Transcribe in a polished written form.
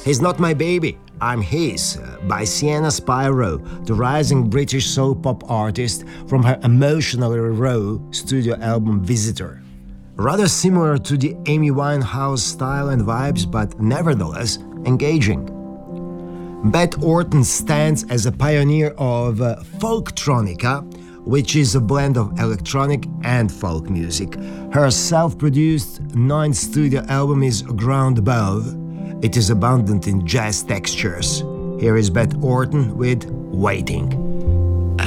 He's Not My Baby, I'm His by Sienna Spyro, the rising British soul pop artist from her emotionally raw studio album Visitor. Rather similar to the Amy Winehouse style and vibes, but nevertheless engaging. Beth Orton stands as a pioneer of folktronica, which is a blend of electronic and folk music. Her self-produced 9th studio album is Ground Above. It is abundant in jazz textures. Here is Beth Orton with Waiting.